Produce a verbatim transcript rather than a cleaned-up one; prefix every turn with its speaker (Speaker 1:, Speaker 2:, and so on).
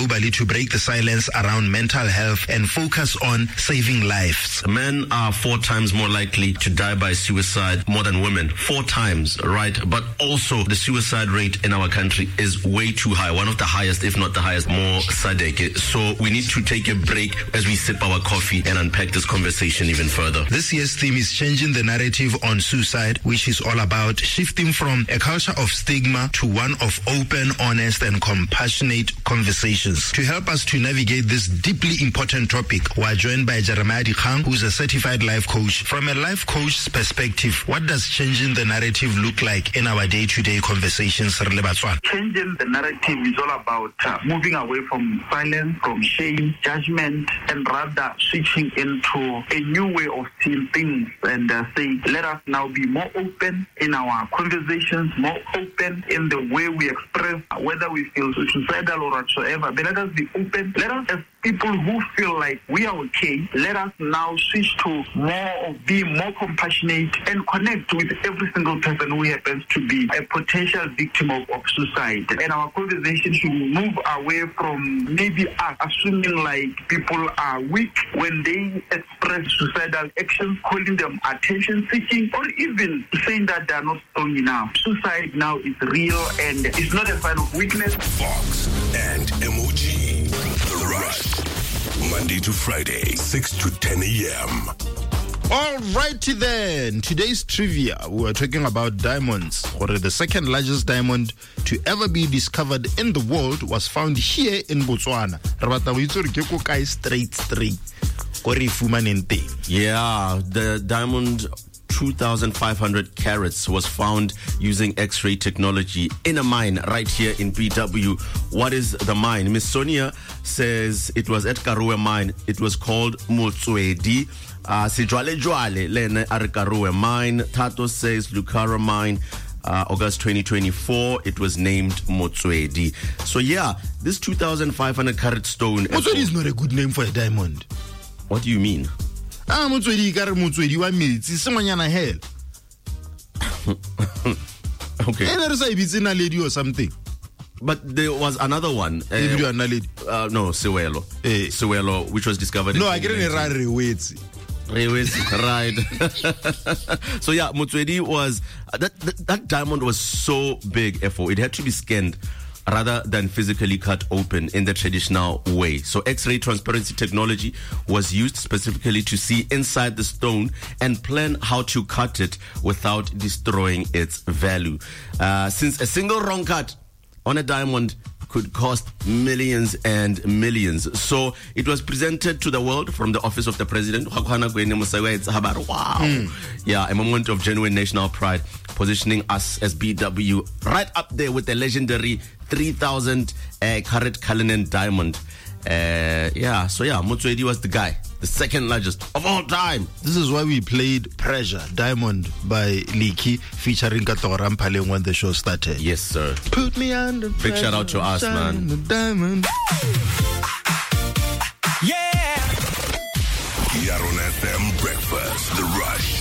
Speaker 1: globally to break the silence around mental health and focus on saving lives.
Speaker 2: Men are four times more likely to die by suicide more than women. Four times, right? But also the suicide rate in our country is way too high. One of the highest, if not the highest, more Sadeke. So we need to take a break as we sip our coffee and unpack this conversation even further.
Speaker 1: This year's theme is changing the narrative on suicide, which is all about shifting from a culture of stigma to one of open, honest, and compassionate conversations. To help us to navigate this deeply important topic, we are joined by Jeremiah Dikgang, who's a certified life coach. From a life coach's perspective, what does changing the narrative look like in our day-to-day conversations?
Speaker 3: Changing the narrative is all about uh, moving away from silence, from shame, judgment, and rather switching into a new way of seeing things and uh, saying, let us now be more open in our conversations, more open in the way we express whether we feel suicidal or whatsoever. But let us be open. Let us, as people who feel like we are okay, let us now switch to more of being more compassionate and connect with every single person who happens to be a potential victim of, of suicide. And our conversation should move away from maybe us assuming like people are weak when they express suicidal actions, calling them attention seeking, or even saying that they are not strong enough. Suicide now is real and it's not a sign of weakness.
Speaker 4: Fox and M O G. The Rush. Monday to Friday, six to ten a.m.
Speaker 1: All righty then. Today's trivia, we are talking about diamonds. Or the second largest diamond to ever be discovered in the world was found here in Botswana. Straight, straight.
Speaker 2: Yeah, the diamond two thousand five hundred carats was found using X-ray technology in a mine right here in P W. What is the mine? Miss Sonia says it was at Karoo mine. It was called Motswedi. Uh, Sijwale Jwale Lene Arikaruwe mine. Tato says Lucara mine. Uh, August twenty twenty-four, it was named Motswedi. So yeah, this two thousand five hundred carat stone.
Speaker 1: Motswedi is not a good name for a diamond.
Speaker 2: What do you mean?
Speaker 1: Ah, Motswedi kare Motswedi wa metsi semanyana hell.
Speaker 2: Okay.
Speaker 1: And there is a lady or something.
Speaker 2: But there was another one. Uh, uh, no, Sewelo.
Speaker 1: Eh.
Speaker 2: Sewelo, which was discovered
Speaker 1: no,
Speaker 2: in
Speaker 1: I get it right away.
Speaker 2: Right. So yeah, Motswedi was uh, that, that that diamond was so big. Therefore, it had to be scanned rather than physically cut open in the traditional way. So X-ray transparency technology was used specifically to see inside the stone and plan how to cut it without destroying its value. Uh, since a single wrong cut on a diamond could cost millions and millions. So it was presented to the world from the office of the president. Wow. Mm. Yeah, a moment of genuine national pride, positioning us as B W right up there with the legendary three thousand uh, carat Cullinan diamond. Uh, yeah, so yeah, Motswedi was the guy, the second largest of all time.
Speaker 1: This is why we played Pressure, Diamond by Leaky, featuring Katora Mpaleng when the show started.
Speaker 2: Yes, sir.
Speaker 1: Put me under pressure.
Speaker 2: Big shout out to us, man.
Speaker 1: Diamond.
Speaker 4: Yeah! Yaron F M Breakfast, The Rush.